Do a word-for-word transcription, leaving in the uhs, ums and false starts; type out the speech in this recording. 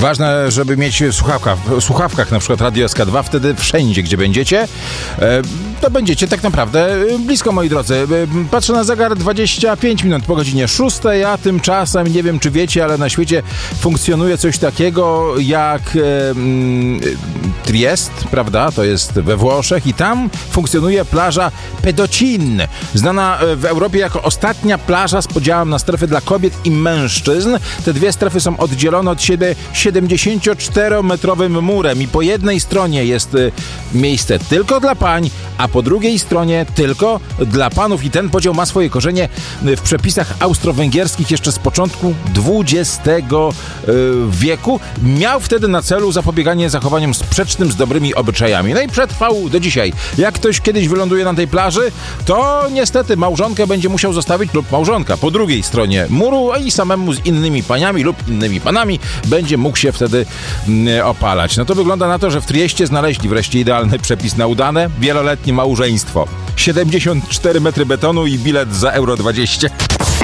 Ważne, żeby mieć w słuchawkach, w słuchawkach na przykład Radio S K dwa, wtedy wszędzie, gdzie będziecie, to będziecie tak naprawdę blisko, moi drodzy. Patrzę na zegar, dwadzieścia pięć minut po godzinie szóstej, a tymczasem, nie wiem czy wiecie, ale na świecie funkcjonuje coś takiego jak mm, Triest, prawda? To jest we Włoszech i tam funkcjonuje plaża Pedocin, znana w Europie jako ostatnia plaża z podziałem na strefy dla kobiet i mężczyzn. Te dwie strefy są oddzielone od siebie siedemdziesięcioczterometrowym murem i po jednej stronie jest miejsce tylko dla pań, a po drugiej stronie tylko dla panów i ten podział ma swoje korzenie w przepisach austro-węgierskich jeszcze z początku dwudziestego wieku. Miał wtedy na celu zapobieganie zachowaniom sprzecznym z dobrymi obyczajami. No i przetrwał do dzisiaj. Jak ktoś kiedyś wyląduje na tej plaży, to niestety małżonkę będzie musiał zostawić lub małżonka po drugiej stronie muru, a i samemu z innymi paniami lub innymi panami będzie mógł się wtedy mm, opalać. No to wygląda na to, że w Trieście znaleźli wreszcie idealny przepis na udane wieloletnie małżeństwo. siedemdziesiąt cztery metry betonu i bilet za euro dwadzieścia.